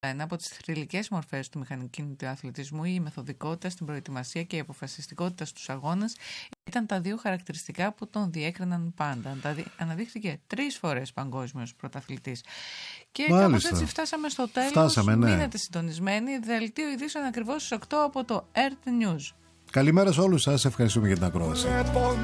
Ένα από τις θρυλικές μορφές του μηχανοκίνητου αθλητισμού, η μεθοδικότητα στην προετοιμασία και η αποφασιστικότητα στους αγώνες ήταν τα δύο χαρακτηριστικά που τον διέκριναν πάντα. Αναδείχθηκε 3 φορές παγκόσμιος πρωταθλητής. Και κάπως έτσι φτάσαμε στο τέλος. Μείνετε συντονισμένοι. Δελτίο ειδήσεων ακριβώς στις 8 από το Earth News. Καλημέρα σε όλους σας. Ευχαριστούμε για την ακρόαση.